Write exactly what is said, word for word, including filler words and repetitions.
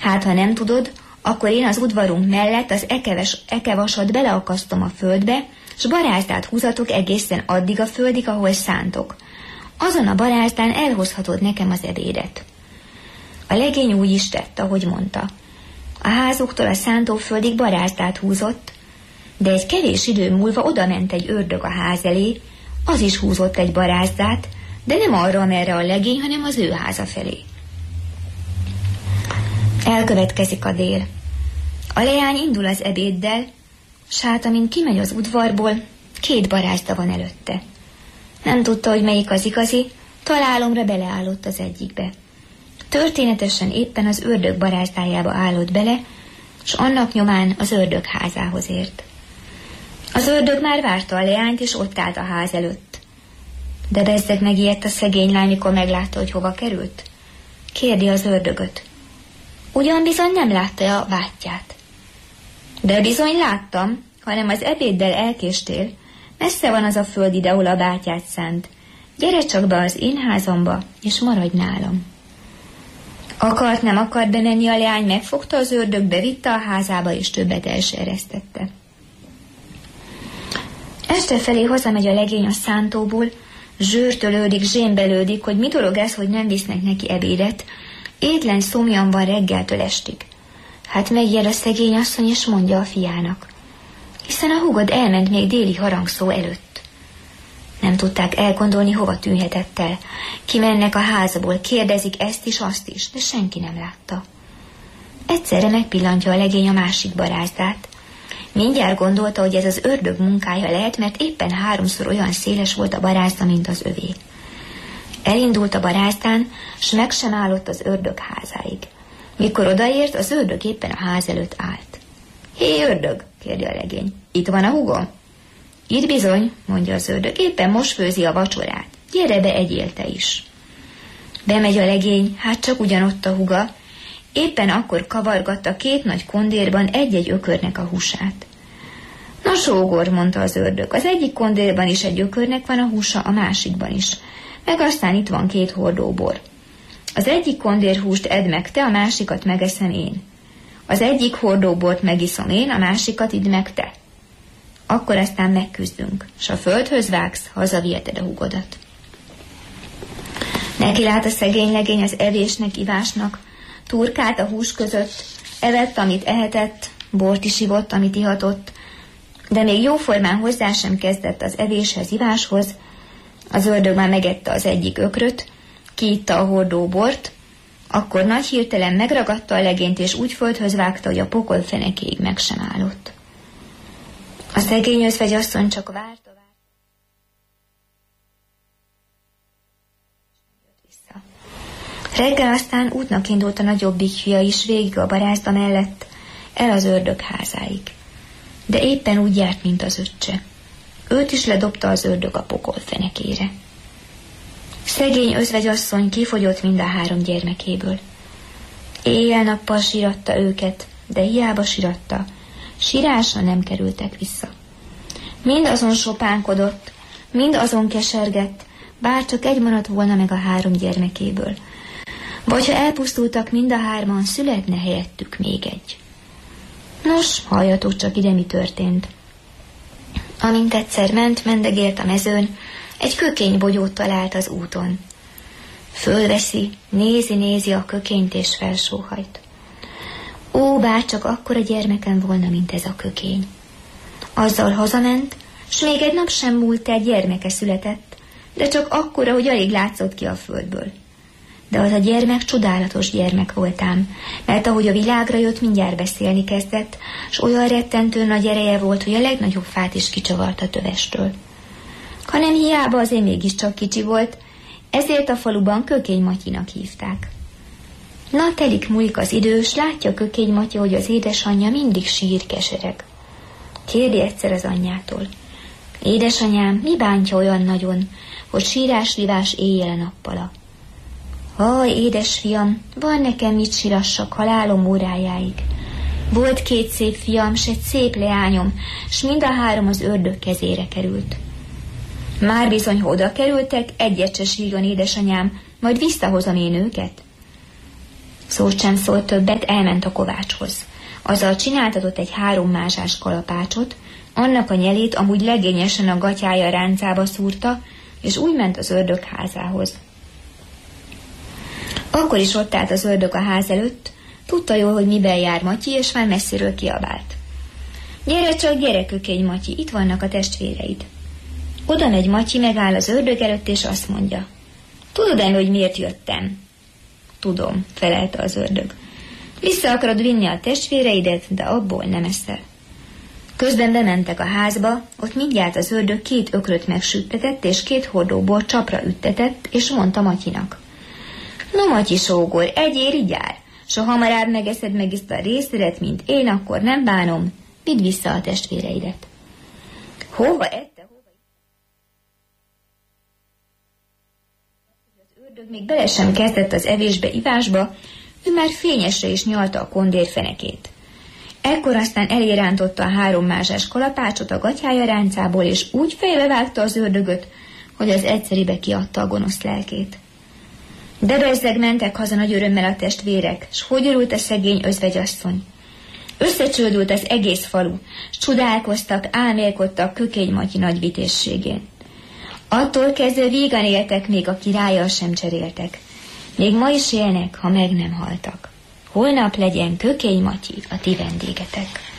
Hát, ha nem tudod, akkor én az udvarunk mellett az ekeves, ekevasat beleakasztom a földbe, s barázdát húzatok egészen addig a földig, ahol szántok. Azon a barázdán elhozhatod nekem az ebédet. A legény úgy is tett, ahogy mondta. A házuktól a szántóföldig barázdát húzott, de egy kevés idő múlva odament egy ördög a ház elé, az is húzott egy barázdát, de nem arra, amerre a legény, hanem az ő háza felé. Elkövetkezik a dél. A leány indul az ebéddel, s hát, amint kimegy az udvarból, két barázda van előtte. Nem tudta, hogy melyik az igazi, találomra beleállott az egyikbe. Történetesen éppen az ördög barázdájába állott bele, s annak nyomán az ördög házához ért. Az ördög már várta a leányt, és ott állt a ház előtt. De bezzeg megijedt a szegény lány, mikor meglátta, hogy hova került. Kérdi az ördögöt. Ugyan bizony nem látta a bátyját. De bizony láttam, hanem az ebéddel elkéstél. Messze van az a föld ide, ahol a bátyát szánt. Gyere csak be az én házamba, és maradj nálam. Akart, nem akart bemenni a leány, megfogta az ördög, bevitte a házába, és többet el se eresztette. Este felé hazamegy a legény a szántóból, zsőrtölődik, zsémbelődik, hogy mi dolog ez, hogy nem visznek neki ebédet. Étlen szomjan van reggeltől estig. Hát megjel a szegény asszony, és mondja a fiának. Hiszen a húgod elment még déli harangszó előtt. Nem tudták elgondolni, hova tűnhetett el. Kimennek a házból, kérdezik ezt is, azt is, de senki nem látta. Egyszerre megpillantja a legény a másik barázdát. Mindjárt gondolta, hogy ez az ördög munkája lehet, mert éppen háromszor olyan széles volt a barázda, mint az övé. Elindult a barázdán, s meg sem állott az ördög házáig. Mikor odaért, az ördög éppen a ház előtt állt. Hé, ördög, kérdi a legény, itt van a húgom? Itt bizony, mondja az ördög, éppen most főzi a vacsorát. Gyere be, egyél te is. Bemegy a legény, hát csak ugyanott a húga. Éppen akkor kavargatta két nagy kondérban egy-egy ökörnek a húsát. Na sógor, mondta az ördög, az egyik kondérban is egy ökörnek van a húsa, a másikban is. Meg aztán itt van két hordóbor. Az egyik kondérhúst edd meg te, a másikat megeszem én. Az egyik hordóbort megiszom én, a másikat idd meg te. Akkor aztán megküzdünk, s a földhöz vágsz, hazaviheted a húgodat. Neki lát a szegény legény az evésnek, ivásnak, turkált a hús között, evett, amit ehetett, bort is ivott, amit ihatott, de még jóformán hozzá sem kezdett az evéshez, iváshoz. Az ördög már megette az egyik ökröt, kiitta a hordóbort, akkor nagy hirtelen megragadta a legényt, és úgy földhöz vágta, hogy a pokol fenekéig meg sem állott. A szegény özvegyasszony csak várta, várta. Reggel aztán útnak indult a nagyobbik fia is végig a barázda mellett, el az ördög házáig. De éppen úgy járt, mint az öccse. Őt is ledobta az ördög a pokol fenekére. Szegény özvegyasszony kifogyott mind a három gyermekéből. Éjjel-nappal síratta őket, de hiába síratta, sírásra nem kerültek vissza. Mind azon sopánkodott, mind azon kesergett, bár csak egy maradt volna meg a három gyermekéből. Vagy ha elpusztultak mind a hárman, születne helyettük még egy. Nos, halljatok csak ide, mi történt. Amint egyszer ment, mendegélt a mezőn, egy kökénybogyót talált az úton. Fölveszi, nézi-nézi a kökényt, és felsóhajt. Ó, bár csak akkora gyermekem volna, mint ez a kökény. Azzal hazament, s még egy nap sem múlt el, gyermeke született, de csak akkora, hogy alig látszott ki a földből. De az a gyermek csodálatos gyermek voltám, mert ahogy a világra jött, mindjárt beszélni kezdett, s olyan rettentő nagy ereje volt, hogy a legnagyobb fát is kicsavart a tövestől. Hanem hiába, azért mégiscsak kicsi volt, ezért a faluban Kökény Matyinak hívták. Na, telik múlik az idő, s látja Kökény Matya, hogy az édesanyja mindig sír, kesereg. Kérdi egyszer az anyjától. Édesanyám, mi bántja olyan nagyon, hogy sírás-rivás éjjel-nappala? Haj, édes fiam, van nekem mit sírassak halálom órájáig. Volt két szép fiam, s egy szép leányom, s mind a három az ördög kezére került. Már bizony, ha oda kerültek, egyet se sírjon, édesanyám, majd visszahozom én őket. Szót sem szólt többet, elment a kovácshoz. Azzal csináltatott egy három mázsás kalapácsot, annak a nyelét amúgy legényesen a gatyája ráncába szúrta, és úgy ment az ördög házához. Akkor is ott állt az ördög a ház előtt, tudta jól, hogy miben jár Matyi, és már messziről kiabált. Gyere csak, gyere, kökény Matyi, itt vannak a testvéreid. Oda megy Matyi, megáll az ördög előtt, és azt mondja. Tudod-e, hogy miért jöttem? Tudom, felelte az ördög. Vissza akarod vinni a testvéreidet, de abból nem eszel. Közben bementek a házba, ott mindjárt az ördög két ökröt megsüttetett, és két hordóból csapra üttetett, és mondta Matyinak. No, Matyi sógor, egyél, igyár. S ha hamarabb megeszed meg ezt a részedet, mint én, akkor nem bánom, vidd vissza a testvéreidet. Hova ette, hova az ördög még bele sem kezdett az evésbe, ivásba, ő már fényesre is nyalta a kondér fenekét. Ekkor aztán elérántotta a három mázsás kalapácsot a gatyája ráncából, és úgy fejbevágta az ördögöt, hogy az egyszeribe kiadta a gonosz lelkét. De bezzeg mentek haza nagy örömmel a testvérek, s hogy örült a szegény özvegyasszony. Összecsődült az egész falu, s csodálkoztak, álmélkodtak Kökény Matyi nagy vitézségén. Attól kezdve vígan éltek, még a királlyal sem cseréltek. Még ma is élnek, ha meg nem haltak. Holnap legyen Kökény Matyi a ti vendégetek.